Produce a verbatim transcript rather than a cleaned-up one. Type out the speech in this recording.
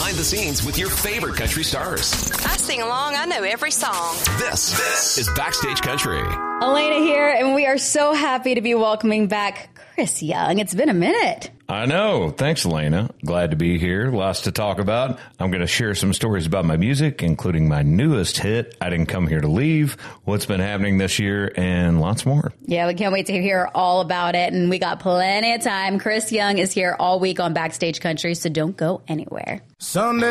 behind the scenes with your favorite country stars. I sing along. I know every song. This, this is Backstage Country. Elena here, and we are so happy to be welcoming back Chris Young. It's been a minute. I know. Thanks, Elena. Glad to be here. Lots to talk about. I'm going to share some stories about my music, including my newest hit, I Didn't Come Here to Leave, what's been happening this year, and lots more. Yeah, we can't wait to hear all about it, and we got plenty of time. Chris Young is here all week on Backstage Country, so don't go anywhere. Sunday.